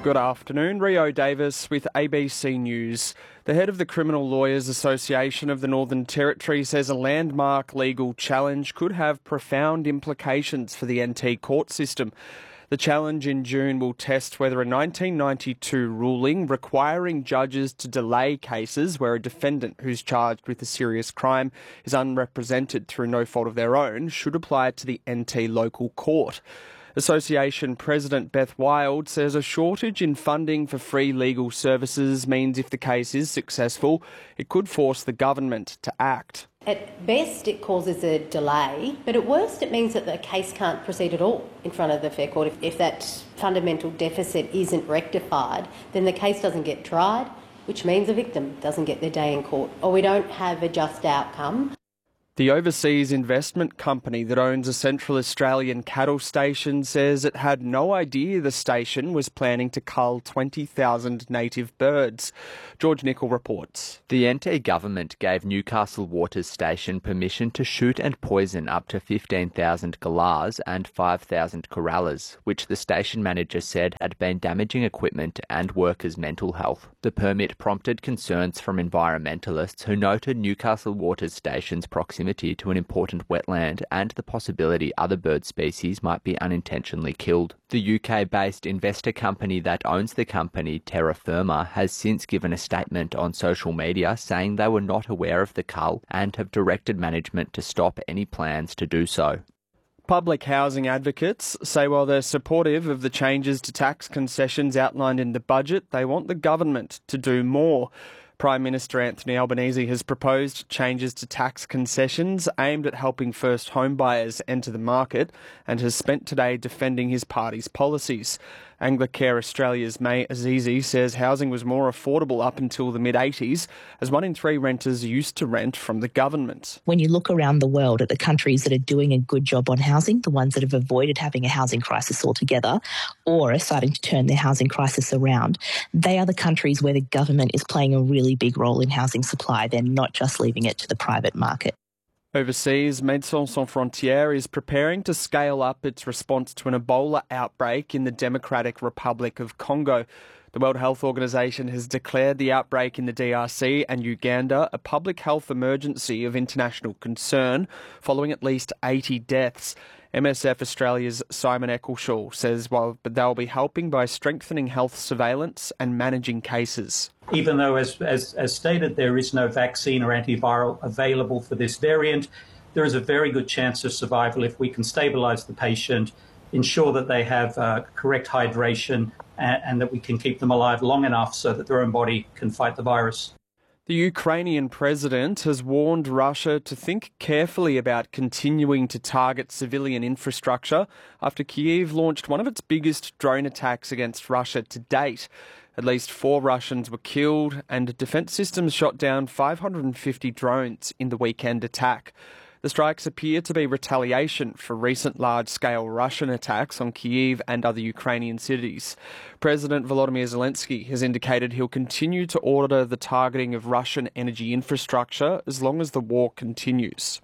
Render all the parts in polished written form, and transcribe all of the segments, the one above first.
Good afternoon, Rio Davis with ABC News. The head of the Criminal Lawyers Association of the Northern Territory says a landmark legal challenge could have profound implications for the NT court system. The challenge in June will test whether a 1992 ruling requiring judges to delay cases where a defendant who's charged with a serious crime is unrepresented through no fault of their own should apply to the NT local court. Association President Beth Wild says a shortage in funding for free legal services means if the case is successful, it could force the government to act. At best, it causes a delay, but at worst, it means that the case can't proceed at all in front of the Fair Court. If that fundamental deficit isn't rectified, then the case doesn't get tried, which means a victim doesn't get their day in court, or we don't have a just outcome. The overseas investment company that owns a Central Australian cattle station says it had no idea the station was planning to cull 20,000 native birds. George Nicol reports. The NT government gave Newcastle Waters Station permission to shoot and poison up to 15,000 galahs and 5,000 corrallers, which the station manager said had been damaging equipment and workers' mental health. The permit prompted concerns from environmentalists who noted Newcastle Waters Station's proximity to an important wetland and the possibility other bird species might be unintentionally killed. The UK-based investor company that owns the company, Terra Firma, has since given a statement on social media saying they were not aware of the cull and have directed management to stop any plans to do so. Public housing advocates say while they're supportive of the changes to tax concessions outlined in the budget, they want the government to do more. Prime Minister Anthony Albanese has proposed changes to tax concessions aimed at helping first home buyers enter the market and has spent today defending his party's policies. Anglicare Australia's May Azizi says housing was more affordable up until the mid-80s, as 1 in 3 renters used to rent from the government. When you look around the world at the countries that are doing a good job on housing, the ones that have avoided having a housing crisis altogether or are starting to turn their housing crisis around, they are the countries where the government is playing a really big role in housing supply. They're not just leaving it to the private market. Overseas, Médecins Sans Frontières is preparing to scale up its response to an Ebola outbreak in the Democratic Republic of Congo. The World Health Organization has declared the outbreak in the DRC and Uganda a public health emergency of international concern, following at least 80 deaths. MSF Australia's Simon Eccleshaw says they'll be helping by strengthening health surveillance and managing cases. Even though, as stated, there is no vaccine or antiviral available for this variant, there is a very good chance of survival if we can stabilise the patient, ensure that they have correct hydration, and that we can keep them alive long enough so that their own body can fight the virus. The Ukrainian president has warned Russia to think carefully about continuing to target civilian infrastructure after Kyiv launched one of its biggest drone attacks against Russia to date. At least 4 Russians were killed and defence systems shot down 550 drones in the weekend attack. The strikes appear to be retaliation for recent large-scale Russian attacks on Kyiv and other Ukrainian cities. President Volodymyr Zelensky has indicated he'll continue to order the targeting of Russian energy infrastructure as long as the war continues.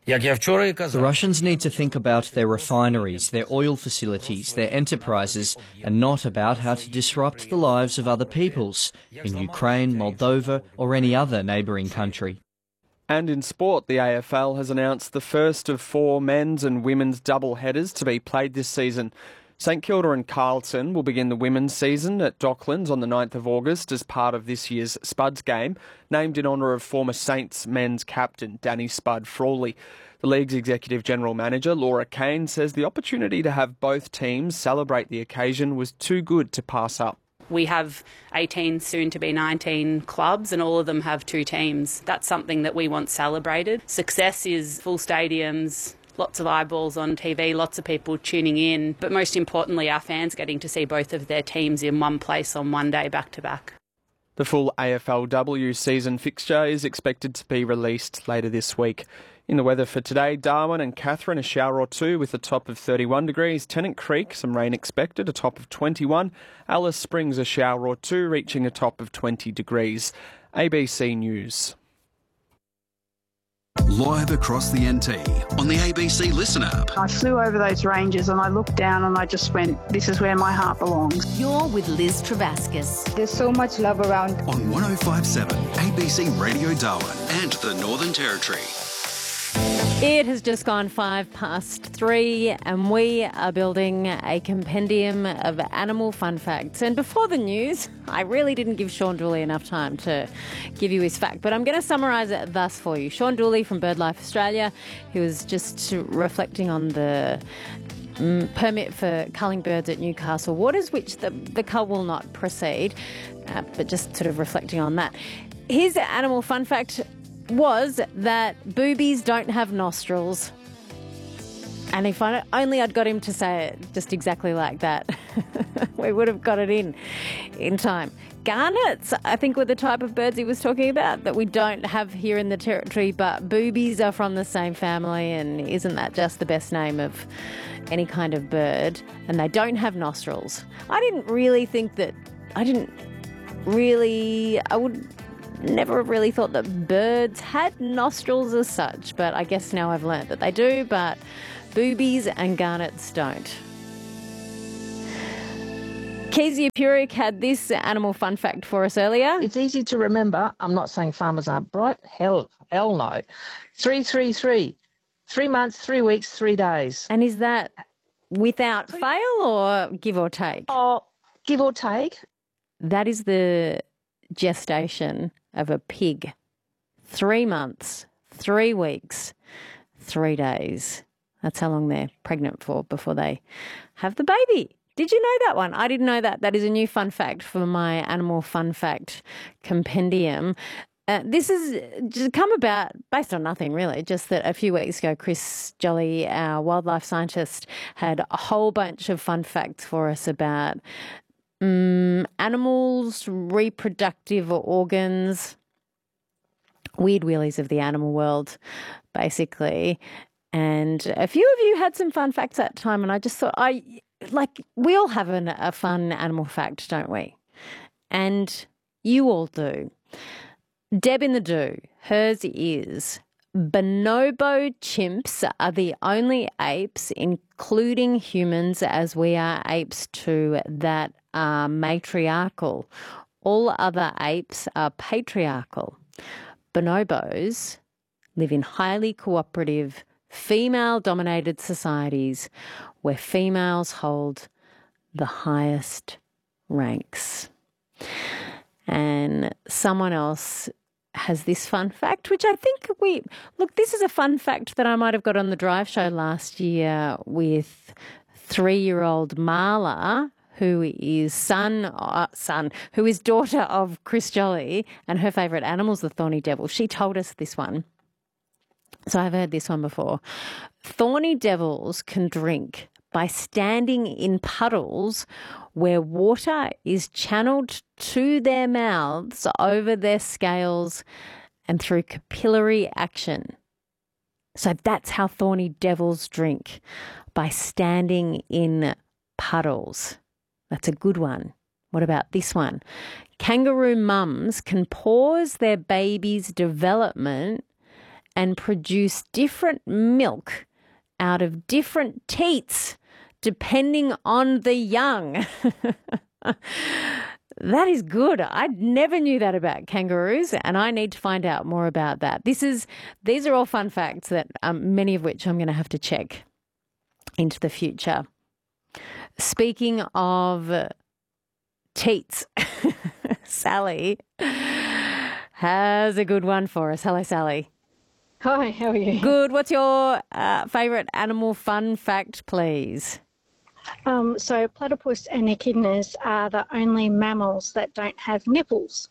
The Russians need to think about their refineries, their oil facilities, their enterprises, and not about how to disrupt the lives of other peoples in Ukraine, Moldova, or any other neighbouring country. And in sport, the AFL has announced the first of 4 men's and women's double headers to be played this season. St Kilda and Carlton will begin the women's season at Docklands on the 9th of August as part of this year's Spuds game, named in honour of former Saints men's captain Danny Spud Frawley. The league's executive general manager, Laura Kane, says the opportunity to have both teams celebrate the occasion was too good to pass up. We have 18, soon to be 19 clubs, and all of them have 2 teams. That's something that we want celebrated. Success is full stadiums, lots of eyeballs on TV, lots of people tuning in, but most importantly, our fans getting to see both of their teams in one place on one day back to back. The full AFLW season fixture is expected to be released later this week. In the weather for today, Darwin and Katherine a shower or 2 with a top of 31 degrees. Tennant Creek, some rain expected, a top of 21. Alice Springs a shower or 2 reaching a top of 20 degrees. ABC News. Live across the NT on the ABC Listen app. I flew over those ranges and I looked down and I just went, this is where my heart belongs. You're with Liz Travascus. There's so much love around. On 105.7 ABC Radio Darwin and the Northern Territory. It has just gone 3:05 and we are building a compendium of animal fun facts. And before the news, I really didn't give Sean Dooley enough time to give you his fact, but I'm going to summarise it thus for you. Sean Dooley from BirdLife Australia, who was just reflecting on the permit for culling birds at Newcastle Waters, which the cull will not proceed, but just sort of reflecting on that. His animal fun fact was that boobies don't have nostrils. And if I'd got him to say it just exactly like that, we would have got it in time. Garnets, I think, were the type of birds he was talking about that we don't have here in the Territory, but boobies are from the same family, and isn't that just the best name of any kind of bird? And they don't have nostrils. I would never have really thought that birds had nostrils as such, but I guess now I've learnt that they do, but boobies and garnets don't. Kezia Purik had this animal fun fact for us earlier. It's easy to remember. I'm not saying farmers aren't bright. Hell no. 3-3-3. 3 months, 3 weeks, 3 days. And is that without fail or give or take? Oh, give or take. That is the gestation of a pig. 3 months, 3 weeks, 3 days. That's how long they're pregnant for before they have the baby. Did you know that one? I didn't know that. That is a new fun fact for my animal fun fact compendium. This has just come about based on nothing really, just that a few weeks ago Chris Jolly, our wildlife scientist, had a whole bunch of fun facts for us about animals' reproductive organs, weird wheelies of the animal world, basically. And a few of you had some fun facts that time, and I just thought, we all have a fun animal fact, don't we? And you all do. Deb in the Do, hers is: bonobo chimps are the only apes, including humans as we are apes too, that are matriarchal. All other apes are patriarchal. Bonobos live in highly cooperative, female-dominated societies where females hold the highest ranks. And someone else has this fun fact, which I think this is a fun fact that I might have got on the Drive show last year with 3-year-old Marla, who is who is daughter of Chris Jolly, and her favourite animal's the thorny devil. She told us this one. So I've heard this one before. Thorny devils can drink by standing in puddles where water is channeled to their mouths over their scales and through capillary action. So that's how thorny devils drink, by standing in puddles. That's a good one. What about this one? Kangaroo mums can pause their baby's development and produce different milk out of different teats depending on the young. That is good. I never knew that about kangaroos, and I need to find out more about that. These are all fun facts that many of which I'm going to have to check into the future. Speaking of teats, Sally has a good one for us. Hello, Sally. Hi, how are you? Good. What's your favourite animal fun fact, please? So platypus and echidnas are the only mammals that don't have nipples.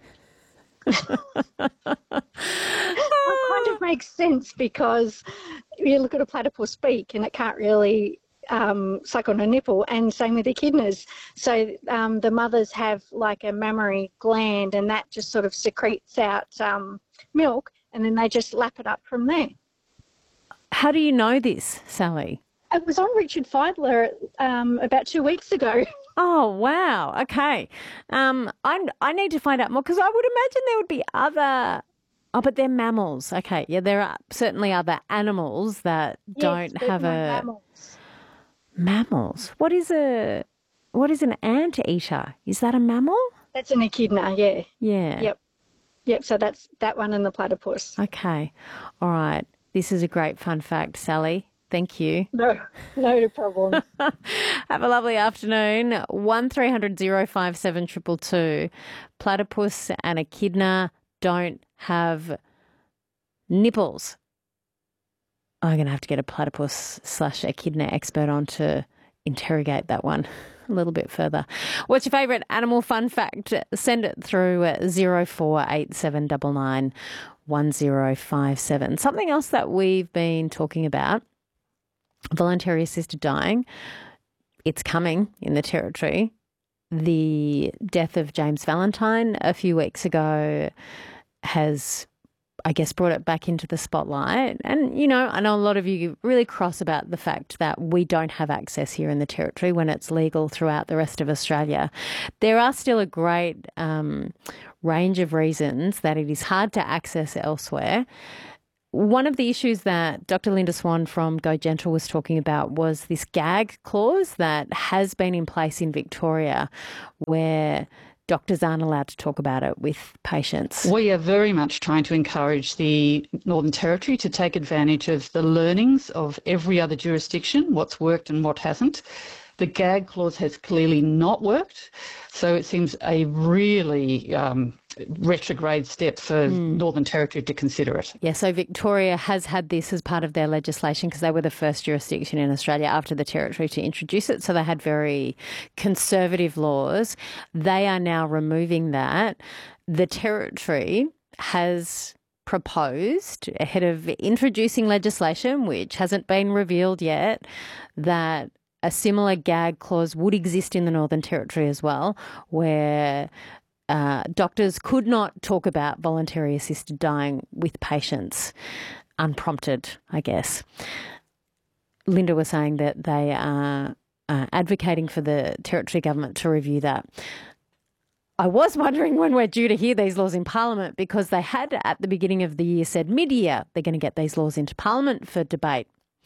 It kind of makes sense because you look at a platypus beak and it can't really suck on a nipple, and same with echidnas. So the mothers have like a mammary gland, and that just sort of secretes out milk, and then they just lap it up from there. How do you know this, Sally? It was on Richard Feidler about 2 weeks ago. Oh, wow. Okay. I need to find out more, because I would imagine there would be other Oh, but they're mammals. Okay, yeah, there are certainly other animals that don't have Mammals. What is an anteater? Is that a mammal? That's an echidna, yeah. Yeah. Yep, so that's that one and the platypus. Okay. All right. This is a great fun fact, Sally. Thank you. No problem. Have a lovely afternoon. 1300 057 222. Platypus and echidna don't have nipples. I'm going to have to get a platypus/echidna expert on to interrogate that one a little bit further. What's your favourite animal fun fact? Send it through 048799 1057. Something else that we've been talking about, voluntary assisted dying. It's coming in the Territory. The death of James Valentine a few weeks ago has, I guess, brought it back into the spotlight. And, you know, I know a lot of you really cross about the fact that we don't have access here in the Territory when it's legal throughout the rest of Australia. There are still a great range of reasons that it is hard to access elsewhere. One of the issues that Dr. Linda Swan from Go Gentle was talking about was this gag clause that has been in place in Victoria where doctors aren't allowed to talk about it with patients. We are very much trying to encourage the Northern Territory to take advantage of the learnings of every other jurisdiction, what's worked and what hasn't. The gag clause has clearly not worked, so it seems a really retrograde step for Northern Territory to consider it. Yeah, so Victoria has had this as part of their legislation because they were the first jurisdiction in Australia after the Territory to introduce it, so they had very conservative laws. They are now removing that. The Territory has proposed, ahead of introducing legislation, which hasn't been revealed yet, that a similar gag clause would exist in the Northern Territory as well, where doctors could not talk about voluntary assisted dying with patients unprompted, I guess. Linda was saying that they are advocating for the Territory government to review that. I was wondering when we're due to hear these laws in Parliament, because they had at the beginning of the year said mid-year they're going to get these laws into Parliament for debate.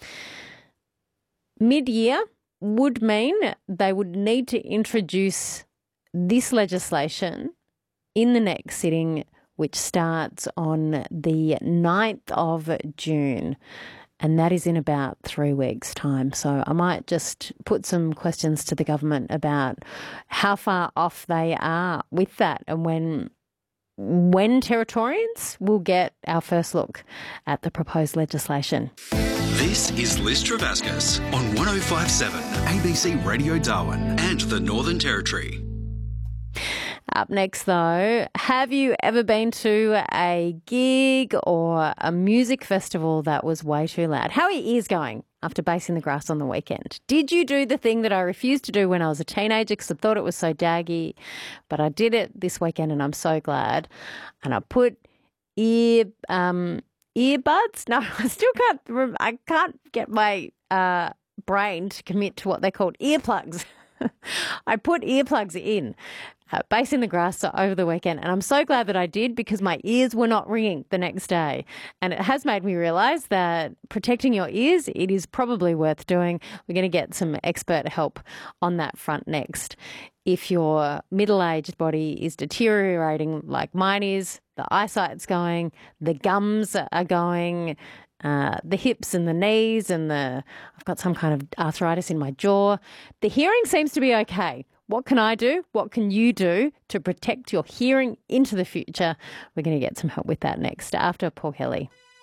Mid-year would mean they would need to introduce this legislation in the next sitting, which starts on the 9th of June, and that is in about 3 weeks' time. So I might just put some questions to the government about how far off they are with that and when Territorians will get our first look at the proposed legislation. This is Liz Travascus on 105.7 ABC Radio Darwin and the Northern Territory. Up next, though, have you ever been to a gig or a music festival that was way too loud? How are your ears going after basing the grass on the weekend? Did you do the thing that I refused to do when I was a teenager because I thought it was so daggy? But I did it this weekend and I'm so glad. And I put earbuds. No, I can't get my brain to commit to what they called earplugs. I put earplugs in, basing the grass over the weekend, and I'm so glad that I did because my ears were not ringing the next day. And it has made me realise that protecting your ears, it is probably worth doing. We're going to get some expert help on that front next. If your middle-aged body is deteriorating like mine is, the eyesight's going, the gums are going, the hips and the knees and I've got some kind of arthritis in my jaw. The hearing seems to be okay. What can I do? What can you do to protect your hearing into the future? We're going to get some help with that next after Paul Kelly.